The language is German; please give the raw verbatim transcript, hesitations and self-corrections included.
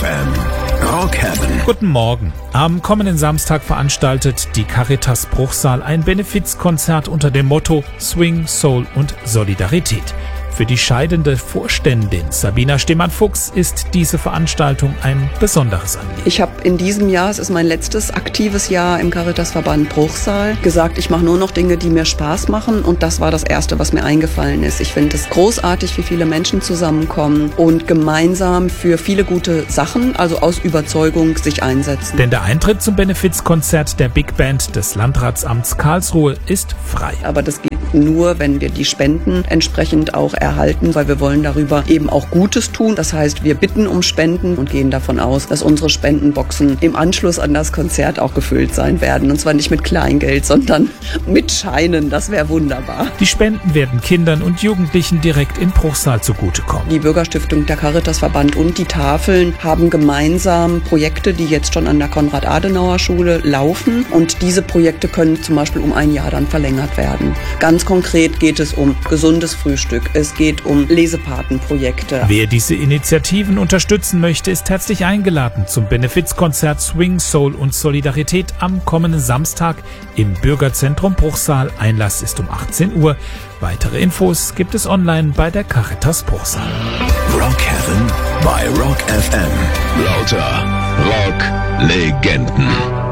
M. Rock Heaven. Guten Morgen. Am kommenden Samstag veranstaltet die Caritas Bruchsal ein Benefizkonzert unter dem Motto Swing, Soul und Solidarität. Für die scheidende Vorständin Sabina Stemann-Fuchs ist diese Veranstaltung ein besonderes Anliegen. Ich habe in diesem Jahr, es ist mein letztes aktives Jahr im Caritasverband Bruchsal, gesagt, ich mache nur noch Dinge, die mir Spaß machen, und das war das Erste, was mir eingefallen ist. Ich finde es großartig, wie viele Menschen zusammenkommen und gemeinsam für viele gute Sachen, also aus Überzeugung, sich einsetzen. Denn der Eintritt zum Benefizkonzert der Big Band des Landratsamts Karlsruhe ist frei. Aber das geht nur, wenn wir die Spenden entsprechend auch erhalten, weil wir wollen darüber eben auch Gutes tun. Das heißt, wir bitten um Spenden und gehen davon aus, dass unsere Spendenboxen im Anschluss an das Konzert auch gefüllt sein werden. Und zwar nicht mit Kleingeld, sondern mit Scheinen. Das wäre wunderbar. Die Spenden werden Kindern und Jugendlichen direkt in Bruchsal zugutekommen. Die Bürgerstiftung, der Caritasverband und die Tafeln haben gemeinsam Projekte, die jetzt schon an der Konrad-Adenauer-Schule laufen. Und diese Projekte können zum Beispiel um ein Jahr dann verlängert werden. Ganz konkret geht es um gesundes Frühstück. Es geht um Lesepatenprojekte. Wer diese Initiativen unterstützen möchte, ist herzlich eingeladen zum Benefizkonzert Swing, Soul und Solidarität am kommenden Samstag im Bürgerzentrum Bruchsal. Einlass ist um achtzehn Uhr. Weitere Infos gibt es online bei der Caritas Bruchsal. Rock Heaven bei Rock F M. Lauter Rock-Legenden.